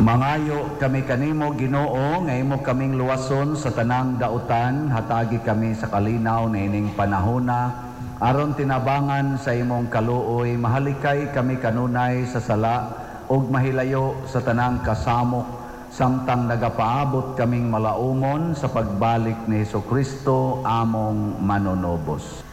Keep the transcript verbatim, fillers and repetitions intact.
Mangayo kami kanimo Ginoo nga imo kaming luwason sa tanang dautan, hatagi kami sa kalinaw na ining panahona aron tinabangan sa imong kaluoy, mahalikay kami kanunay sa sala ug mahilayo sa tanang kasamok, samtang nagapaabot kaming malaumon sa pagbalik ni Hesukristo among manunobos.